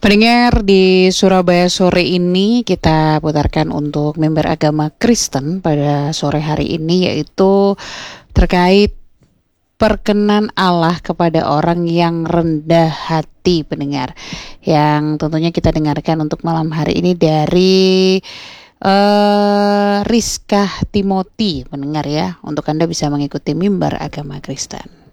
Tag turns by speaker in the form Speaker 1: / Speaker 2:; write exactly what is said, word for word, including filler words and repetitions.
Speaker 1: Pendengar di Surabaya sore ini kita putarkan untuk member agama Kristen pada sore hari ini, yaitu terkait perkenan Allah kepada orang yang rendah hati, pendengar. Yang tentunya kita dengarkan untuk malam hari ini dari uh, Rizka Timothy, pendengar ya. Untuk Anda bisa mengikuti mimbar agama Kristen.